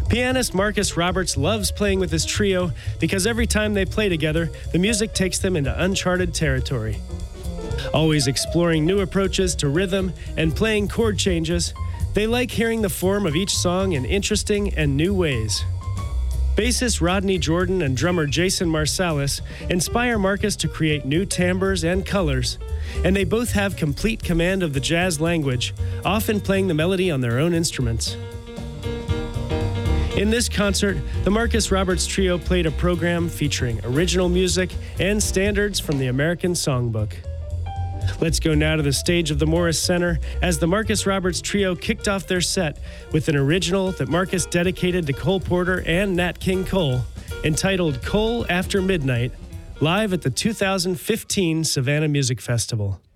Pianist Marcus Roberts loves playing with his trio because every time they play together, the music takes them into uncharted territory. Always exploring new approaches to rhythm and playing chord changes, they like hearing the form of each song in interesting and new ways. Bassist Rodney Jordan and drummer Jason Marsalis inspire Marcus to create new timbres and colors, and they both have complete command of the jazz language, often playing the melody on their own instruments. In this concert, the Marcus Roberts Trio played a program featuring original music and standards from the American Songbook. Let's go now to the stage of the Morris Center as the Marcus Roberts Trio kicked off their set with an original that Marcus dedicated to Cole Porter and Nat King Cole, entitled Cole After Midnight, live at the 2015 Savannah Music Festival.